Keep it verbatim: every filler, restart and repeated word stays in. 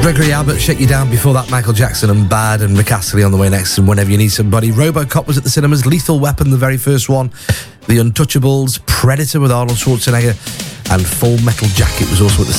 Gregory Abbott, Shake You Down. Before that, Michael Jackson and Bad, and Rick Astley on the way next, and Whenever You Need Somebody. RoboCop was at the cinemas, Lethal Weapon, the very first one, The Untouchables, Predator with Arnold Schwarzenegger, and Full Metal Jacket was also at the